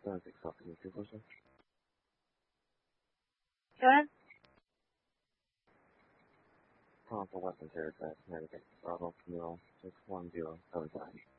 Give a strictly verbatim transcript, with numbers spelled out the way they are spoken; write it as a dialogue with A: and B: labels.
A: seven six Alpha, can you two question?
B: Good.
A: Calling for weapons here at American Bravo, Camille, six one zero seven five.